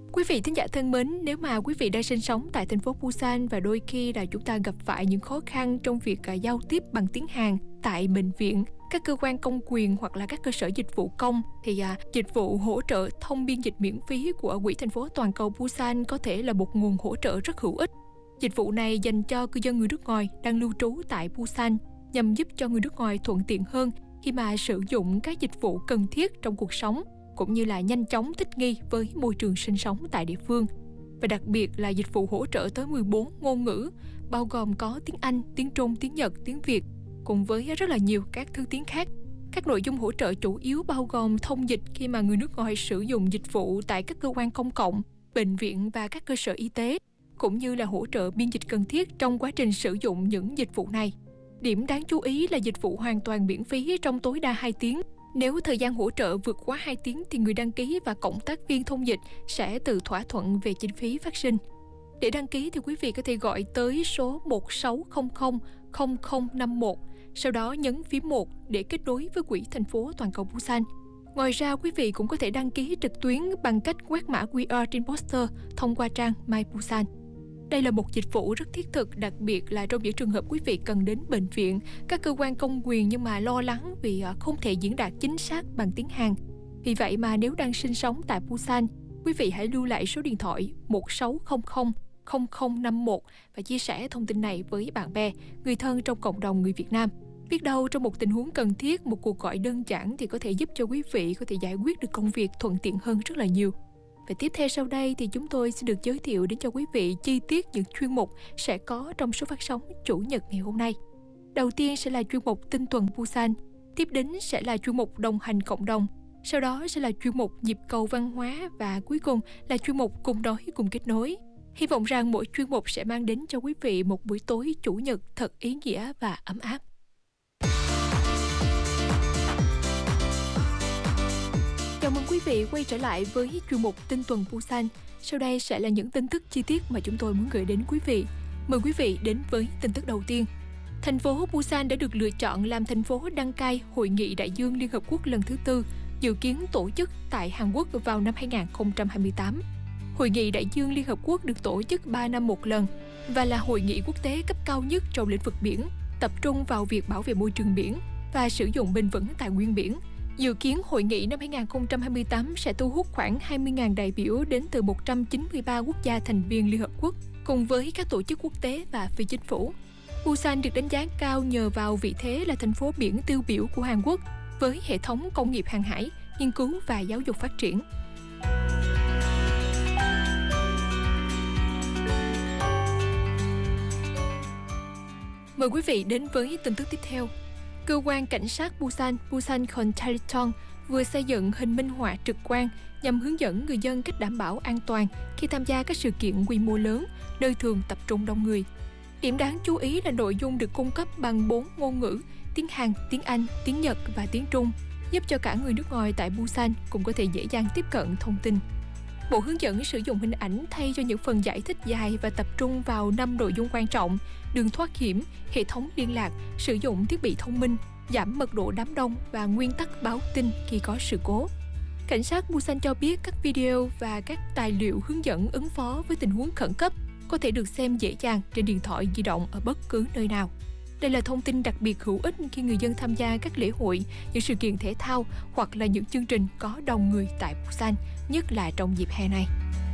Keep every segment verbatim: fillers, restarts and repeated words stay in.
Quý vị thính giả thân mến, nếu mà quý vị đang sinh sống tại thành phố Busan và đôi khi là chúng ta gặp phải những khó khăn trong việc uh, giao tiếp bằng tiếng Hàn tại bệnh viện, các cơ quan công quyền hoặc là các cơ sở dịch vụ công, thì uh, dịch vụ hỗ trợ thông biên dịch miễn phí của Quỹ thành phố toàn cầu Busan có thể là một nguồn hỗ trợ rất hữu ích. Dịch vụ này dành cho cư dân người nước ngoài đang lưu trú tại Busan nhằm giúp cho người nước ngoài thuận tiện hơn khi mà sử dụng các dịch vụ cần thiết trong cuộc sống, cũng như là nhanh chóng thích nghi với môi trường sinh sống tại địa phương. Và đặc biệt là dịch vụ hỗ trợ tới mười bốn ngôn ngữ, bao gồm có tiếng Anh, tiếng Trung, tiếng Nhật, tiếng Việt, cùng với rất là nhiều các thứ tiếng khác. Các nội dung hỗ trợ chủ yếu bao gồm thông dịch khi mà người nước ngoài sử dụng dịch vụ tại các cơ quan công cộng, bệnh viện và các cơ sở y tế, cũng như là hỗ trợ biên dịch cần thiết trong quá trình sử dụng những dịch vụ này. Điểm đáng chú ý là dịch vụ hoàn toàn miễn phí trong tối đa hai tiếng. Nếu thời gian hỗ trợ vượt quá hai tiếng thì người đăng ký và cộng tác viên thông dịch sẽ tự thỏa thuận về chi phí phát sinh. Để đăng ký thì quý vị có thể gọi tới số một sáu không không không không năm một, sau đó nhấn phím một để kết nối với Quỹ thành phố toàn cầu Busan. Ngoài ra, quý vị cũng có thể đăng ký trực tuyến bằng cách quét mã quy rờ trên poster thông qua trang My Busan. Đây là một dịch vụ rất thiết thực, đặc biệt là trong những trường hợp quý vị cần đến bệnh viện, các cơ quan công quyền nhưng mà lo lắng vì không thể diễn đạt chính xác bằng tiếng Hàn. Vì vậy mà nếu đang sinh sống tại Busan, quý vị hãy lưu lại số điện thoại một sáu không không không không năm một và chia sẻ thông tin này với bạn bè, người thân trong cộng đồng người Việt Nam. Biết đâu trong một tình huống cần thiết, một cuộc gọi đơn giản thì có thể giúp cho quý vị có thể giải quyết được công việc thuận tiện hơn rất là nhiều. Và tiếp theo sau đây thì chúng tôi sẽ được giới thiệu đến cho quý vị chi tiết những chuyên mục sẽ có trong số phát sóng Chủ nhật ngày hôm nay. Đầu tiên sẽ là chuyên mục Tinh tuần Busan, tiếp đến sẽ là chuyên mục Đồng hành cộng đồng, sau đó sẽ là chuyên mục Nhịp cầu văn hóa và cuối cùng là chuyên mục Cùng nói cùng kết nối. Hy vọng rằng mỗi chuyên mục sẽ mang đến cho quý vị một buổi tối Chủ nhật thật ý nghĩa và ấm áp. Chào mừng quý vị quay trở lại với chuyên mục Tinh tuần Busan. Sau đây sẽ là những tin tức chi tiết mà chúng tôi muốn gửi đến quý vị. Mời quý vị đến với tin tức đầu tiên. Thành phố Busan đã được lựa chọn làm thành phố đăng cai Hội nghị Đại dương Liên Hợp Quốc lần thứ tư, dự kiến tổ chức tại Hàn Quốc vào năm hai không hai tám. Hội nghị Đại dương Liên Hợp Quốc được tổ chức ba năm một lần và là hội nghị quốc tế cấp cao nhất trong lĩnh vực biển, tập trung vào việc bảo vệ môi trường biển và sử dụng bền vững tài nguyên biển. Dự kiến hội nghị năm hai không hai tám sẽ thu hút khoảng hai mươi nghìn đại biểu đến từ một trăm chín mươi ba quốc gia thành viên Liên Hợp Quốc, cùng với các tổ chức quốc tế và phi chính phủ. Busan được đánh giá cao nhờ vào vị thế là thành phố biển tiêu biểu của Hàn Quốc, với hệ thống công nghiệp hàng hải, nghiên cứu và giáo dục phát triển. Mời quý vị đến với tin tức tiếp theo. Cơ quan cảnh sát Busan, Busan Contrariton vừa xây dựng hình minh họa trực quan nhằm hướng dẫn người dân cách đảm bảo an toàn khi tham gia các sự kiện quy mô lớn, nơi thường tập trung đông người. Điểm đáng chú ý là nội dung được cung cấp bằng bốn ngôn ngữ: tiếng Hàn, tiếng Anh, tiếng Nhật và tiếng Trung, giúp cho cả người nước ngoài tại Busan cũng có thể dễ dàng tiếp cận thông tin. Bộ hướng dẫn sử dụng hình ảnh thay cho những phần giải thích dài và tập trung vào năm nội dung quan trọng: đường thoát hiểm, hệ thống liên lạc, sử dụng thiết bị thông minh, giảm mật độ đám đông và nguyên tắc báo tin khi có sự cố. Cảnh sát Busan cho biết các video và các tài liệu hướng dẫn ứng phó với tình huống khẩn cấp có thể được xem dễ dàng trên điện thoại di động ở bất cứ nơi nào. Đây là thông tin đặc biệt hữu ích khi người dân tham gia các lễ hội, những sự kiện thể thao hoặc là những chương trình có đông người tại Busan, nhất là trong dịp hè này.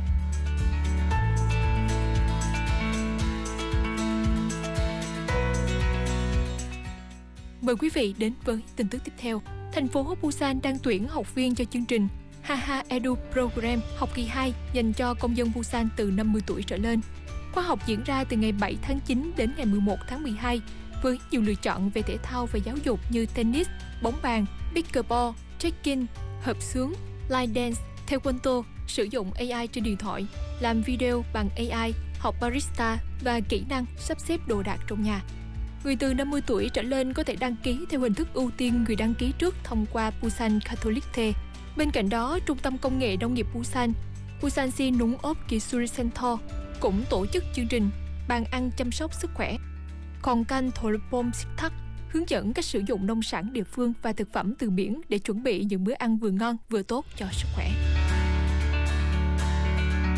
Mời quý vị đến với tin tức tiếp theo. Thành phố Busan đang tuyển học viên cho chương trình Haha Edu Program học kỳ hai dành cho công dân Busan từ năm mươi tuổi trở lên. Khóa học diễn ra từ ngày bảy tháng chín đến ngày mười một tháng mười hai với nhiều lựa chọn về thể thao và giáo dục như tennis, bóng bàn, pickleball, trekking, hợp xướng, line dance, taekwondo, sử dụng a i trên điện thoại, làm video bằng a i, học barista và kỹ năng sắp xếp đồ đạc trong nhà. Người từ năm mươi tuổi trở lên có thể đăng ký theo hình thức ưu tiên người đăng ký trước thông qua Busan Catholic T. Bên cạnh đó, Trung tâm Công nghệ Nông nghiệp Busan, Busansi Nung ốp Kisuri Center cũng tổ chức chương trình bàn ăn chăm sóc sức khỏe. Còn kênh Thorpom Sikthak hướng dẫn cách sử dụng nông sản địa phương và thực phẩm từ biển để chuẩn bị những bữa ăn vừa ngon vừa tốt cho sức khỏe.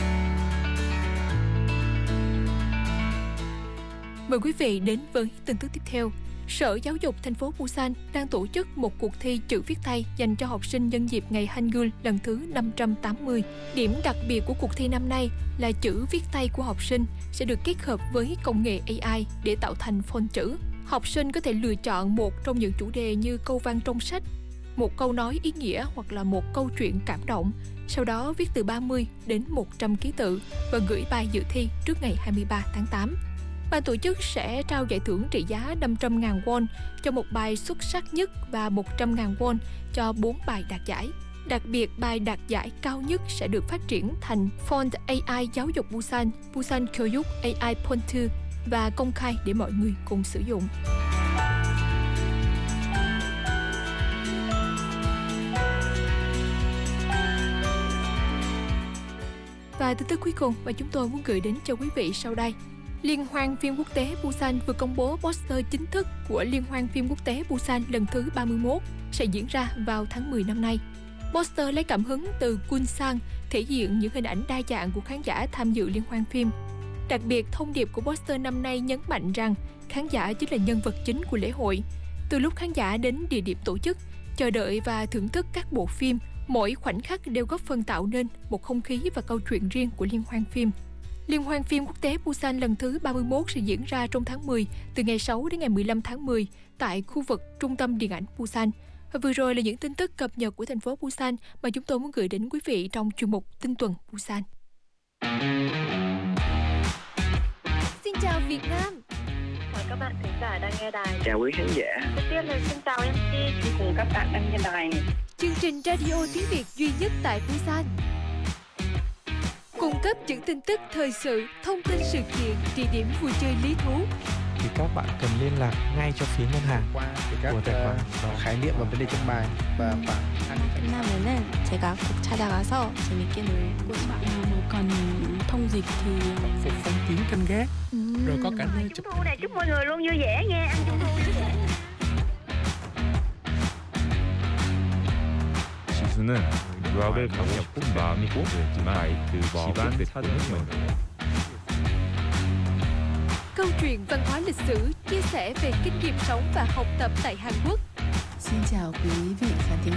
Mời quý vị đến với tin tức tiếp theo. Sở Giáo dục thành phố Busan đang tổ chức một cuộc thi chữ viết tay dành cho học sinh nhân dịp ngày Hangul lần thứ năm trăm tám mươi. Điểm đặc biệt của cuộc thi năm nay là chữ viết tay của học sinh sẽ được kết hợp với công nghệ a i để tạo thành font chữ. Học sinh có thể lựa chọn một trong những chủ đề như câu văn trong sách, một câu nói ý nghĩa hoặc là một câu chuyện cảm động. Sau đó viết từ ba mươi đến một trăm ký tự và gửi bài dự thi trước ngày hai mươi ba tháng tám. Ban tổ chức sẽ trao giải thưởng trị giá năm trăm nghìn won cho một bài xuất sắc nhất và một trăm nghìn won cho bốn bài đạt giải. Đặc biệt, bài đạt giải cao nhất sẽ được phát triển thành font a i giáo dục Busan, Busan Kyoyuk a i point hai và công khai để mọi người cùng sử dụng. Và tin tức cuối cùng mà chúng tôi muốn gửi đến cho quý vị sau đây. Liên hoan phim quốc tế Busan vừa công bố poster chính thức của Liên hoan phim quốc tế Busan lần thứ ba mươi mốt sẽ diễn ra vào tháng mười năm nay. Poster lấy cảm hứng từ Kunsan, thể hiện những hình ảnh đa dạng của khán giả tham dự liên hoan phim. Đặc biệt, thông điệp của poster năm nay nhấn mạnh rằng khán giả chính là nhân vật chính của lễ hội. Từ lúc khán giả đến địa điểm tổ chức, chờ đợi và thưởng thức các bộ phim, mỗi khoảnh khắc đều góp phần tạo nên một không khí và câu chuyện riêng của liên hoan phim. Liên hoan phim quốc tế Busan lần thứ ba mươi mốt sẽ diễn ra trong tháng mười, từ ngày sáu đến ngày mười lăm tháng mười tại khu vực Trung tâm Điện ảnh Busan. Và vừa rồi là những tin tức cập nhật của thành phố Busan mà chúng tôi muốn gửi đến quý vị trong chuyên mục Tin tuần Busan. Xin chào Việt Nam. Mời các bạn khán giả đang nghe đài. Chào quý khán giả. Đầu tiên là xin chào em xê cùng các bạn đang nghe đài. Chương trình radio tiếng Việt duy nhất tại Busan. Cung cấp những tin tức thời sự, thông tin sự kiện, địa điểm vui chơi lý thú. Thì các bạn cần liên lạc ngay cho phía ngân hàng qua các của tài khoản uh, khái niệm và vấn đề trong bài và khoảng 끝나면은 제가 꼭 찾아가서 재밌게 놀고 싶어요. Mà còn thông dịch thì phục phong kín canh gác, rồi có cả nơi chụp Trung thu này chúc mọi người luôn vui vẻ nha, ăn trung thu vui vẻ. 지수는 유학을 가고 싶은 마음이 꼭 있지만 그 마음을 찾는 거예요. Câu chuyện văn hóa lịch sử, chia sẻ về kinh nghiệm sống và học tập tại Hàn Quốc. Xin chào quý vị khán thính